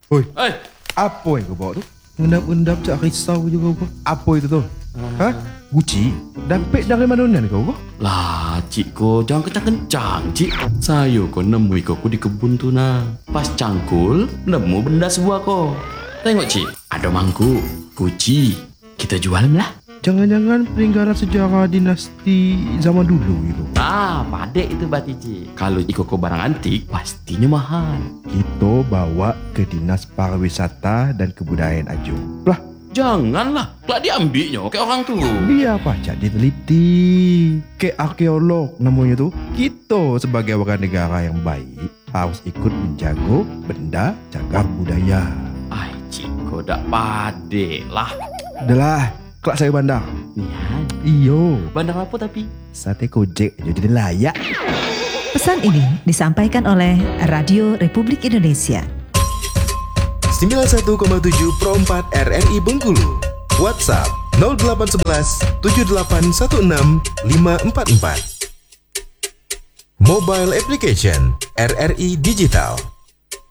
Woi, Eh, apa yang kau bawa tuh? Endap-endap cak risau juga kau. Apa itu tuh? Hah? Gucci? Dapat dari mana kau? lah cik ko jangan kencang-kencang cik. Saya ko nemu ko di kebun tu nah. Pas cangkul nemu benda sebuah ko. Tengok cik, ada mangkuk, kunci. Kita jual lah. Jangan-jangan peninggalan sejarah dinasti zaman dulu itu. Ah, padek itu bati cik. Kalau iko ko barang antik pastinya mahal. Kita bawa ke Dinas Pariwisata dan Kebudayaan Ajo. Lah, Janganlah, kelak diambilnya kayak orang tu. biar pacak diteliti. Kayak arkeolog namanya tuh. Kita sebagai warga negara yang baik harus ikut menjaga benda cagar budaya. Ai cik ko dak padek lah. Adalah, kelak saya bandar. Nian, Iyo, bandar apa tapi? sate kojek jadi layak. Pesan ini disampaikan oleh Radio Republik Indonesia. 91,7 Pro 4 RRI Bengkulu. WhatsApp 0811 7816 544. Mobile application RRI Digital.